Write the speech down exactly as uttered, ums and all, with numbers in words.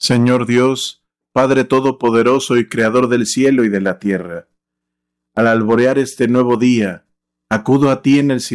Señor Dios, Padre Todopoderoso y Creador del cielo y de la tierra, al alborear este nuevo día, acudo a ti en el silencio